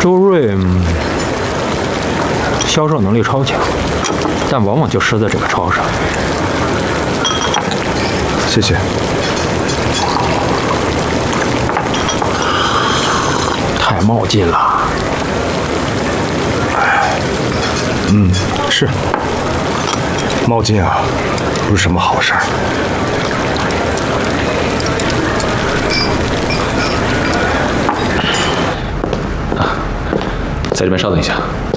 周瑞销售能力超强，但往往就失在这个超上。 谢谢。 太冒进了。 是。冒进啊，不是什么好事儿。 在这边稍等一下。